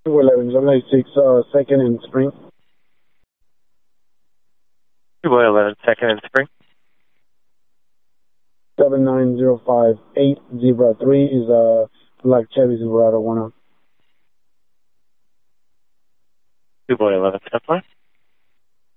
211, 796, second and Spring. 211, second and Spring. 7905803 is a black Chevy Silverado 1. 211, 10-4.